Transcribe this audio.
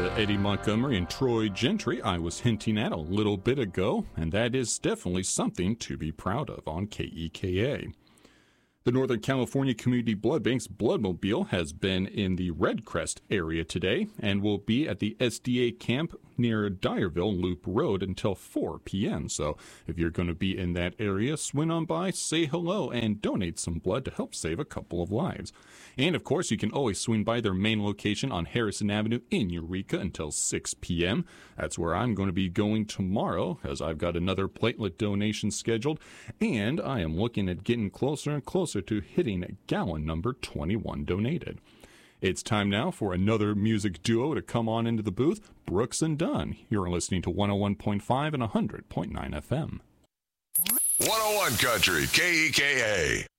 the Eddie Montgomery and Troy Gentry I was hinting at a little bit ago, and that is definitely something to be proud of on KEKA. The Northern California Community Blood Bank's Bloodmobile has been in the Red Crest area today and will be at the SDA camp near Dyerville Loop Road until 4 p.m. So if you're going to be in that area, swing on by, say hello, and donate some blood to help save a couple of lives. And of course, you can always swing by their main location on Harrison Avenue in Eureka until 6 p.m. That's where I'm going to be going tomorrow, as I've got another platelet donation scheduled, and I am looking at getting closer and closer to hitting gallon number 21 donated. It's time now for another music duo to come on into the booth, Brooks and Dunn. You're listening to 101.5 and 100.9 FM. 101 Country, KEKA.